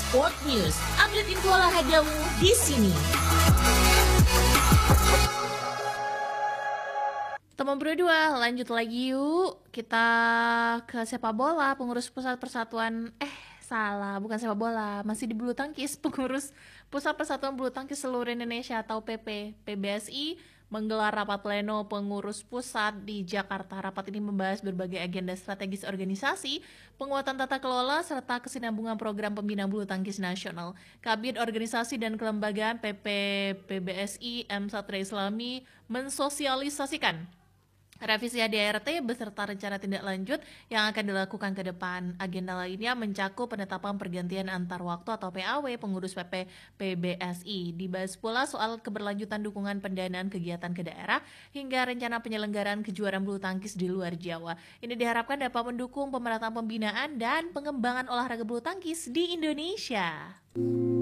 Sport News, update info olahragamu di sini. Teman berdua, lanjut lagi yuk. Kita ke sepak bola. Pengurus Pusat Persatuan bukan sepak bola, masih di bulu tangkis. Pengurus Pusat Persatuan Bulu Tangkis Seluruh Indonesia atau PBSI menggelar rapat pleno pengurus pusat di Jakarta. Rapat ini membahas berbagai agenda strategis organisasi, penguatan tata kelola, serta kesinambungan program pembinaan bulu tangkis nasional. Kabid Organisasi dan Kelembagaan PBSI M. Satria Islami mensosialisasikan revisi ADART beserta rencana tindak lanjut yang akan dilakukan ke depan. Agenda lainnya mencakup penetapan pergantian antar waktu atau PAW pengurus PBSI. Dibahas pula soal keberlanjutan dukungan pendanaan kegiatan ke daerah hingga rencana penyelenggaraan kejuaraan bulu tangkis di luar Jawa. Ini diharapkan dapat mendukung pemerataan pembinaan dan pengembangan olahraga bulu tangkis di Indonesia.